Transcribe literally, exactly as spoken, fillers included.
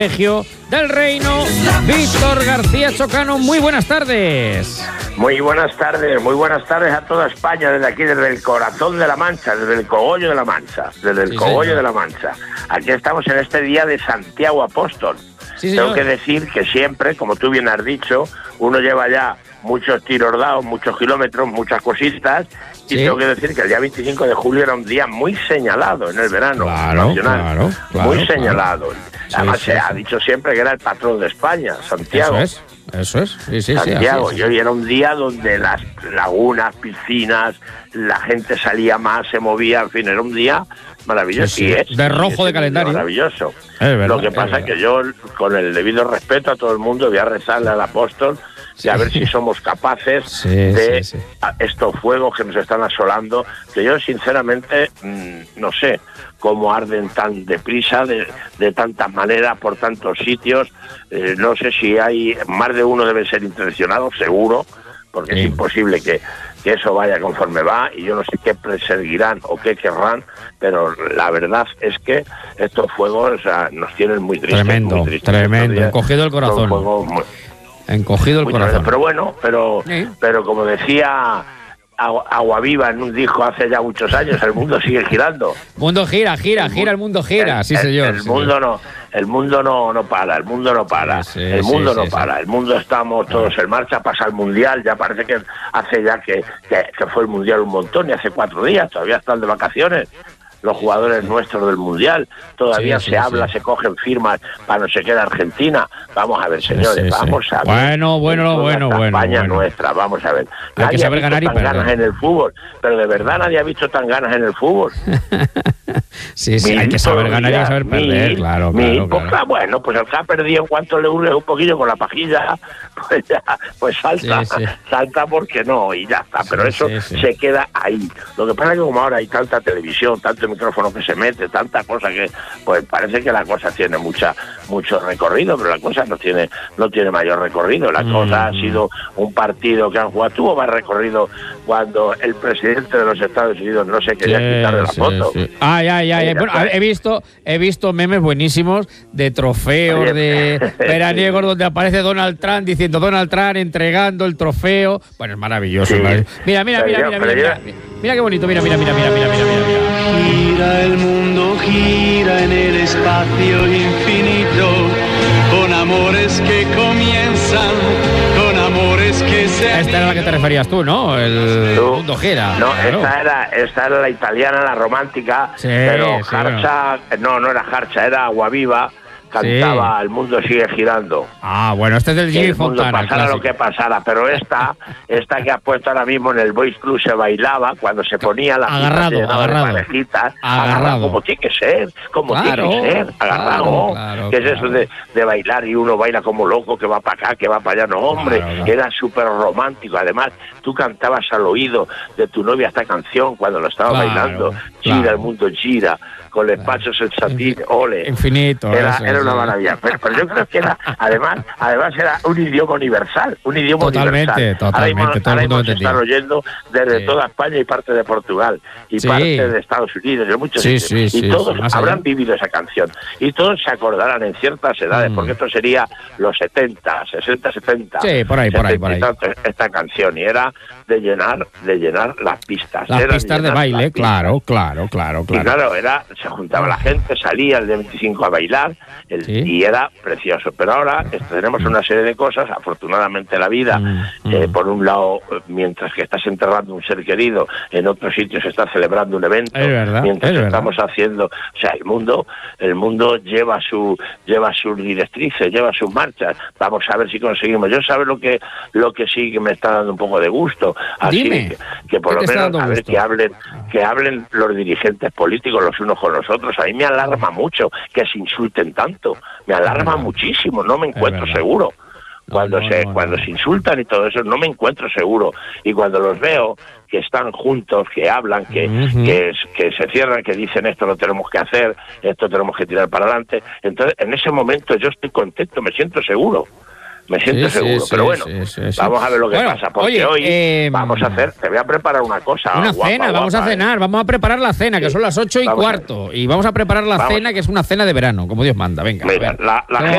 Colegio del Reino, Víctor García Chocano, muy buenas tardes. Muy buenas tardes, muy buenas tardes a toda España, desde aquí, desde el corazón de la Mancha, desde el cogollo de la Mancha, desde el Sí, cogollo señor. de la Mancha. Aquí estamos en este día de Santiago Apóstol. Sí, Tengo señor. que decir que siempre, como tú bien has dicho, uno lleva ya muchos tiros dados, muchos kilómetros, muchas cositas, y Sí. tengo que decir que el día veinticinco de julio era un día muy señalado en el verano Claro, nacional, claro, claro, muy claro. señalado. Sí, Además sí, se sí. ha dicho siempre que era el patrón de España, Santiago. Eso es, eso es. Sí, sí, sí, Santiago, así y es. hoy era un día donde las lagunas, piscinas, la gente salía más, se movía, en fin, era un día maravilloso. Sí, sí. Y es, De y rojo es de un día calendario. maravilloso. Es verdad, Lo que es pasa es verdad. que yo, con el debido respeto a todo el mundo, voy a rezarle al apóstol y a ver si somos capaces Sí, de sí, sí. a estos fuegos que nos están asolando, que yo sinceramente mmm, no sé cómo arden tan deprisa, de, de tantas maneras, por tantos sitios. Eh, no sé si hay, más de uno debe ser intencionado, seguro, porque Sí. es imposible que, que eso vaya conforme va, y yo no sé qué perseguirán o qué querrán, pero la verdad es que estos fuegos, o sea, nos tienen muy tristes. Tremendo, muy tristes tremendo, estos días. encogido el corazón. Son fuegos muy- Encogido el muy corazón. tremendo. Pero bueno, pero, Sí. pero como decía Agua, Aguaviva en un disco hace ya muchos años, el mundo sigue girando. Mundo gira, gira, El gira, mu- el mundo gira, el- sí el- señor. El sí, mundo señor. no, el mundo no, no para, el mundo no para, Sí, sí, el mundo sí, no sí, para, sí. el mundo estamos todos en marcha, pasa el mundial, ya parece que hace ya que, que, que fue el mundial un montón, y hace cuatro días, todavía están de vacaciones los jugadores nuestros del mundial, todavía Sí, se sí, habla, sí. se cogen firmas para no se quede Argentina. Vamos a ver, señores, sí, sí. vamos a ver. Bueno, bueno, En toda bueno, esta bueno, España bueno. nuestra, vamos a ver. Hay que Nadie saber ha visto ganar y tan perder. ganas en el fútbol, pero de verdad nadie ha visto tan ganas en el fútbol. Sí, sí, hay Mil que saber ganar y hay que saber todavía, perder, mil, claro, mil. claro, Pues claro. claro, bueno, pues el que ha perdido en cuanto le hurgue un poquillo con la pajilla, pues ya, pues salta, Sí, sí. salta porque no, y ya está. Pero Sí, eso sí, sí. se queda ahí. Lo que pasa es que como ahora hay tanta televisión, tanto micrófono que se mete, tanta cosa que, pues parece que la cosa tiene mucha, mucho recorrido, pero la cosa no tiene, no tiene mayor recorrido. La Mm. cosa ha sido un partido que han jugado, tuvo más recorrido cuando el presidente de los Estados Unidos no se quería quitar de la Sí, foto. sí. Ay, ay, ay. Ahí Bueno, está. he visto, he visto memes buenísimos de trofeos Oye, de veraniegos sí. donde aparece Donald Trump diciendo Donald Trump entregando el trofeo. Bueno, es maravilloso. Sí. es maravilloso. Mira, mira, Pero mira, yo- mira, pero mira, yo- mira, mira qué bonito. Mira, mira, mira, mira, mira, mira, mira, mira. Gira el mundo, gira en el espacio infinito, con amores que comienzan, con amores que se Esta era la que te referías tú, ¿no? El Tú- mundo gira. No, claro. esta era, esta era la italiana, la romántica, Sí, pero sí, Jarcha, no, no era Jarcha, era Aguaviva, cantaba Sí. El mundo sigue girando. Ah, bueno, este es del Que Jimmy el mundo Fontana. el pasara lo clásico. que pasara, pero esta, esta que has puesto ahora mismo en el Boys Club se bailaba cuando se ponía la Agarrado, pista, se llenaba de agarrado. parejitas, Agarrado. como tiene que ser, como Claro, tiene que ser, agarrado. claro, claro, ¿Qué es claro. eso de, de bailar y uno baila como loco, que va para acá, que va para allá? No, hombre, Claro, claro. era súper romántico. Además, tú cantabas al oído de tu novia esta canción cuando lo estaba Claro, bailando. Gira, claro. el mundo gira, con los pachos el satín, ole. Infinito. Era, eso, era una sí. maravilla. Pero, pero yo creo que era, además, además era un idioma universal, un idioma Totalmente, universal. totalmente, Ahora mismo, todo el ahora mundo mismo lo se están entendía. oyendo desde Sí. toda España y parte de Portugal y Sí. parte de Estados Unidos, de muchos Sí, sitios. sí, y sí, todos sí, más habrán allá. vivido esa canción. Y todos se acordarán en ciertas edades, Mm. porque esto sería los setenta, sesenta, setenta. Sí, por ahí, por ahí, por ahí. setenta y tantos, esta canción, y era de llenar, de llenar las pistas. Las era pistas de llenar baile, las pistas. claro, claro, claro, Y claro. claro, era, se juntaba la gente, salía el de veinticinco a bailar, el, Sí. y era precioso. Pero ahora eh, tenemos una serie de cosas, afortunadamente la vida, Mm, eh, mm. por un lado, eh, mientras que estás enterrando un ser querido, en otro sitio se está celebrando un evento, Es verdad, mientras es verdad. estamos haciendo, o sea, el mundo, el mundo lleva su, lleva sus directrices, lleva sus marchas. Vamos a ver si conseguimos. Yo sabes lo que, lo que sí que me está dando un poco de gusto, así Dime, que, que por ¿qué lo te está menos dando a ver gusto? que hablen, que hablen los dirigentes políticos los unos con los otros. A mí me alarma mucho que se insulten tanto, me alarma verdad. muchísimo, no me encuentro verdad. seguro. No, Cuando no, se no, cuando no. se insultan y todo eso, no me encuentro seguro. Y cuando los veo que están juntos, que hablan, que, Ujú. que, que se cierran, que dicen esto lo tenemos que hacer, esto tenemos que tirar para adelante, entonces en ese momento yo estoy contento, me siento seguro. Me siento Sí, sí, seguro, sí, pero bueno, sí, sí, sí. vamos a ver lo que Bueno, pasa, porque oye, hoy eh, vamos a hacer, te voy a preparar una cosa. Una guapa, cena, vamos guapa, a cenar, ¿eh? vamos a preparar la cena, que Sí. son las ocho y Vamos a ver. cuarto. Y vamos a preparar la Vamos. cena, que es una cena de verano, como Dios manda. Venga, a Mira, ver. la, la ¿Cómo gente